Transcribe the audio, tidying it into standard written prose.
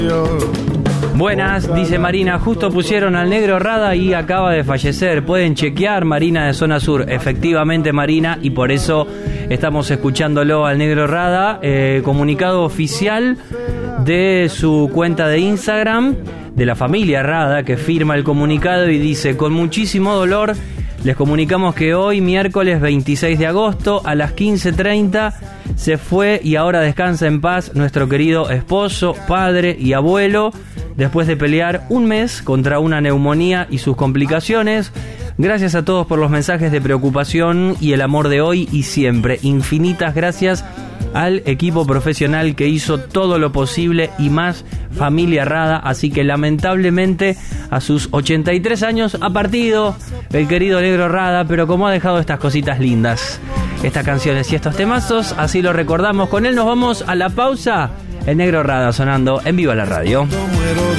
Buenas, dice Marina, justo pusieron al negro Rada y acaba de fallecer. Pueden chequear, Marina de Zona Sur. Efectivamente, Marina, y por eso estamos escuchándolo al negro Rada. Comunicado oficial de su cuenta de Instagram, de la familia Rada, que firma el comunicado y dice: con muchísimo dolor les comunicamos que hoy, miércoles 26 de agosto, a las 15:30, se fue y ahora descansa en paz nuestro querido esposo, padre y abuelo, después de pelear un mes contra una neumonía y sus complicaciones. Gracias a todos por los mensajes de preocupación y el amor de hoy y siempre. Infinitas gracias al equipo profesional que hizo todo lo posible y más, familia Rada. Así que lamentablemente a sus 83 años ha partido el querido negro Rada, pero como ha dejado estas cositas lindas, estas canciones y estos temazos, así lo recordamos. Con él nos vamos a la pausa. El negro Rada sonando en Viva la Radio.